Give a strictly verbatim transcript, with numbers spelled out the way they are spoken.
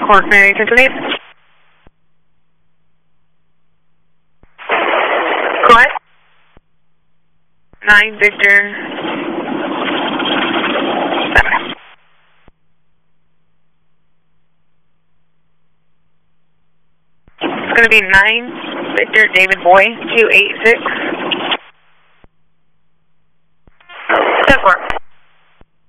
Cork ninety-two today. What? Nine Victor. Seven. It's going to be nine Victor David Boy two eight six. Ten four.